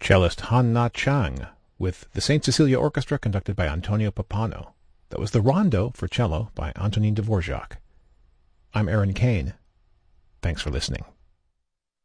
cellist Han Na Chang with the St. Cecilia Orchestra conducted by Antonio Pappano. That was the Rondo for cello by Antonin Dvorak. I'm Aaron Kane. Thanks for listening.